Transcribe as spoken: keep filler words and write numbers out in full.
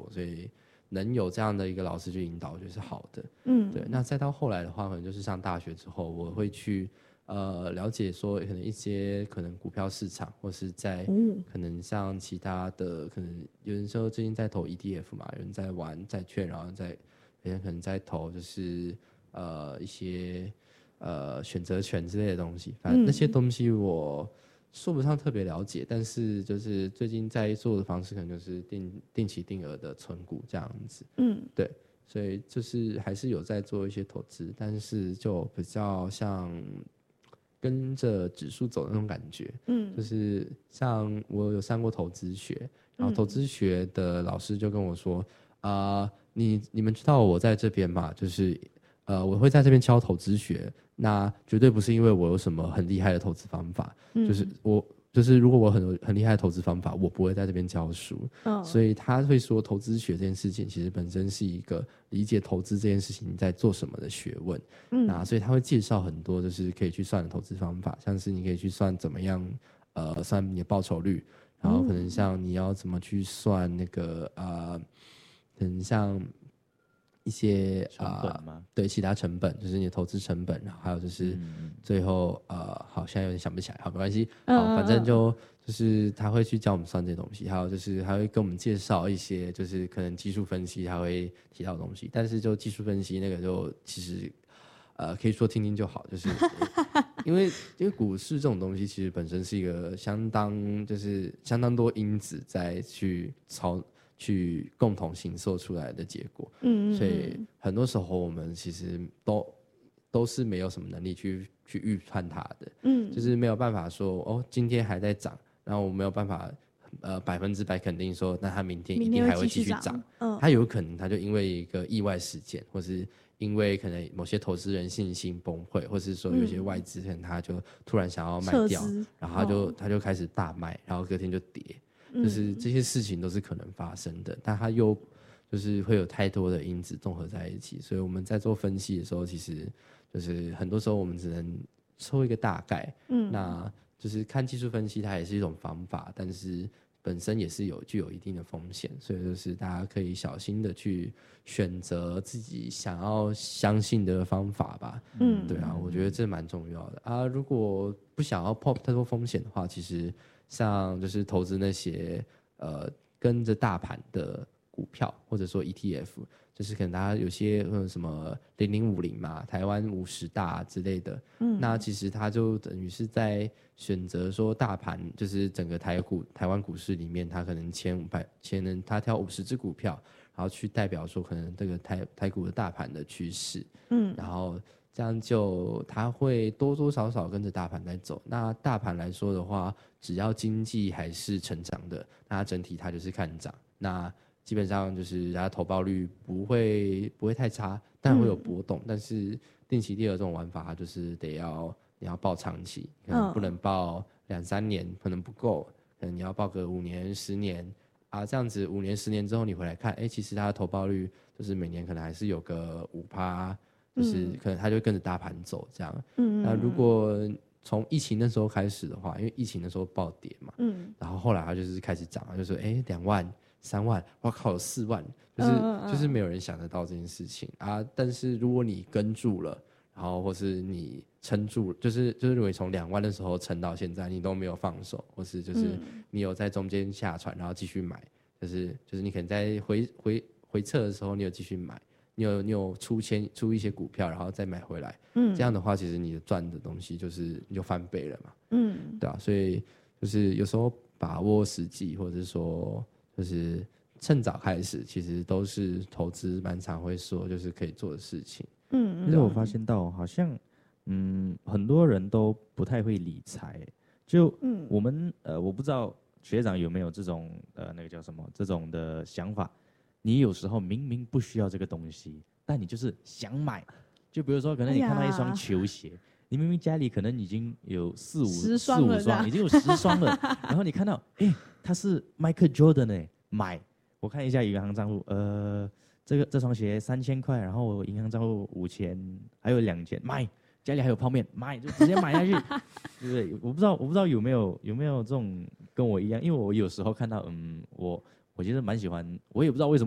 所以能有这样的一个老师去引导，我觉得是好的。 嗯， 对。那再到后来的话，可能就是上大学之后，我会去呃了解说，可能一些可能股票市场，或是在可能像其他的，可能有人说最近在投 E T F 嘛，有人在玩债券，然后在有人可能在投就是呃一些呃选择权之类的东西，反正那些东西我说不上特别了解，但是就是最近在做的方式可能就是定定期定额的存股这样子。嗯，对。所以就是还是有在做一些投资，但是就比较像跟着指数走的那种感觉。嗯，就是像我有上过投资学，然后投资学的老师就跟我说，啊、呃，你你们知道我在这边嘛？就是呃，我会在这边教投资学，那绝对不是因为我有什么很厉害的投资方法，嗯、就是我。就是如果我很很厉害的投资方法，我不会在这边教书。哦、所以他会说投资学这件事情其实本身是一个理解投资这件事情在做什么的学问。嗯，那所以他会介绍很多就是可以去算的投资方法，像是你可以去算怎么样呃算你的报酬率，然后可能像你要怎么去算那个呃，可能像一些成本吗、呃？ 对，其他成本就是你的投资成本，然后还有就是最后、嗯、呃，好，现在有点想不起来，好，没关系，好，反正就就是他会去教我们算这些东西，还有就是他会跟我们介绍一些就是可能技术分析他会提到的东西，但是就技术分析那个就其实呃可以说听听就好，就是因为因为股市这种东西其实本身是一个相当就是相当多因子在去操。去共同形塑出来的结果，嗯，所以很多时候我们其实都都是没有什么能力去去预判它的，嗯，就是没有办法说哦，今天还在涨，然后我没有办法呃百分之百肯定说，那它明天一定还会继续涨，嗯，它有可能它就因为一个意外事件，或是因为可能某些投资人信心崩溃，或是说有些外资可能他就突然想要卖掉，然后他就、哦、他就开始大卖，然后隔天就跌。就是这些事情都是可能发生的，但它又就是会有太多的因子综合在一起，所以我们在做分析的时候，其实就是很多时候我们只能抽一个大概，嗯，那就是看技术分析，它也是一种方法，但是本身也是有具有一定的风险，所以就是大家可以小心的去选择自己想要相信的方法吧，嗯，对啊，我觉得这蛮重要的啊。如果不想要冒太多风险的话，其实。像就是投资那些呃跟着大盘的股票，或者说 E T F， 就是可能大家有些呃什么零零五零嘛，台湾五十大之类的，嗯，那其实它就等于是在选择说大盘，就是整个台股台湾股市里面，它可能前五百前能它挑五十只股票，然后去代表说可能这个台台股的大盘的趋势，嗯，然后。这样就它会多多少少跟着大盘在走。那大盘来说的话，只要经济还是成长的，那它整体它就是看涨。那基本上就是它投报率不会不会太差，但会有波动。嗯、但是定期定额这种玩法，它就是得要你要抱长期，可能不能抱两三年，可能不够，可能你要抱个五年、十年啊，这样子五年、十年之后你回来看，哎，其实它的投报率就是每年可能还是有个五趴。就是可能他就跟着大盘走这样，嗯，那如果从疫情那时候开始的话，因为疫情那时候暴跌嘛，嗯，然后后来他就是开始涨，就说哎两万、三万，哇靠，有四万，就是嗯嗯就是没有人想得到这件事情啊。但是如果你跟住了，然后或是你撑住，就是就是如果你从两万的时候撑到现在，你都没有放手，或是就是你有在中间下船，然后继续买，就是就是你可能在回回回撤的时候，你有继续买。你有你有出签出一些股票，然后再买回来，嗯，这样的话，其实你的赚的东西就是你就翻倍了嘛，嗯，对啊，所以就是有时候把握时机，或者是说就是趁早开始，其实都是投资蛮常会说就是可以做的事情。 嗯，其实我发现到好像嗯很多人都不太会理财，就嗯我们呃我不知道学长有没有这种呃那个叫什么这种的想法。你有时候明明不需要这个东西，但你就是想买。就比如说，可能你看到一双球鞋，哎、你明明家里可能已经有四五四五双，已经有十双了，然后你看到，哎，它是 Michael Jordan 哎，买。我看一下银行账户，呃，这个这双鞋三千块，然后我银行账户五千，还有两千，买。家里还有泡面，买就直接买下去，对不对？我不知道，我不知道有没有有没有这种跟我一样，因为我有时候看到，嗯，我我其实蛮喜欢，我也不知道为什么。